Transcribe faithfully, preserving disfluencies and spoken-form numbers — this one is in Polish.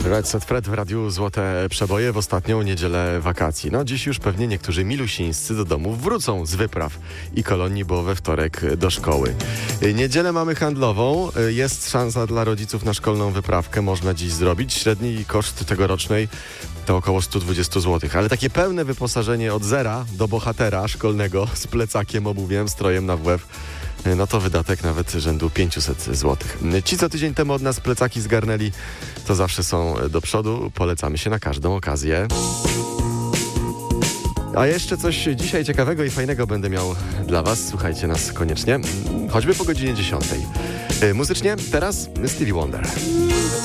Red Set Fred w radiu Złote Przeboje w ostatnią niedzielę wakacji. No dziś już pewnie niektórzy milusińscy do domów wrócą z wypraw i kolonii, bo we wtorek do szkoły. Niedzielę mamy handlową. Jest szansa dla rodziców na szkolną wyprawkę. Można dziś zrobić. Średni koszt tegorocznej to około sto dwadzieścia złotych. Ale takie pełne wyposażenie od zera do bohatera szkolnego z plecakiem, obuwiem, strojem na W F, no to wydatek nawet rzędu pięćset złotych. Ci, co tydzień temu od nas plecaki zgarnęli, to zawsze są do przodu. Polecamy się na każdą okazję. A jeszcze coś dzisiaj ciekawego i fajnego będę miał dla Was. Słuchajcie nas koniecznie, choćby po godzinie dziesiątej. Muzycznie teraz Stevie Wonder.